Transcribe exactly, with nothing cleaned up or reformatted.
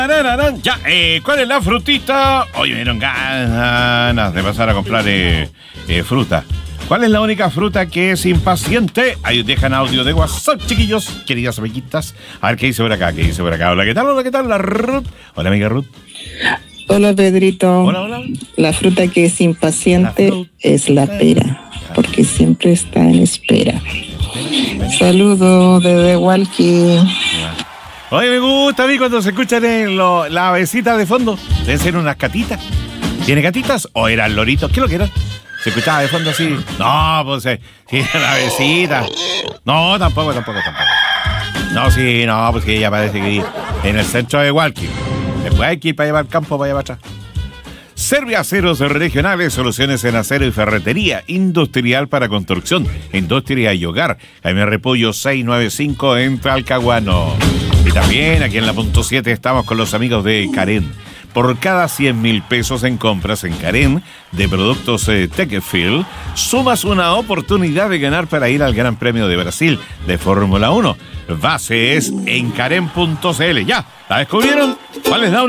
Ya, eh, ¿cuál es la frutita? Hoy me dieron ganas de pasar a comprar eh, eh, fruta. ¿Cuál es la única fruta que es impaciente? Ahí dejan audio de WhatsApp, chiquillos, queridas amiguitas. A ver qué dice por acá, qué dice por acá. Hola, ¿qué tal? Hola, ¿qué tal? La Ruth. Hola, amiga Ruth. Hola, Pedrito. Hola, hola. La fruta que es impaciente la es la pera, porque siempre está en espera. Saludos desde Walkie. Oye, me gusta a mí cuando se escuchan en lo, la avecita de fondo. Deben ser unas catitas. ¿Tiene catitas o eran loritos? ¿Qué es lo que eran? Se escuchaba de fondo así. No, pues eh, sí, la avecita. No, tampoco, tampoco, tampoco. No, sí, no, pues que ella parece que en el centro de Walkie. Después hay que ir para llevar campo, para llevar atrás. Servi Aceros Regionales, soluciones en acero y ferretería industrial para construcción, industria y hogar. Jaime Repollo seiscientos noventa y cinco en Talcahuano. Y también aquí en la punto siete estamos con los amigos de Karen. Por cada cien mil pesos en compras en Karen de productos eh, Techfield, sumas una oportunidad de ganar para ir al Gran Premio de Brasil de Fórmula uno. Base es en karen punto c l. ¿Ya? ¿La descubrieron? ¿Cuál es la única?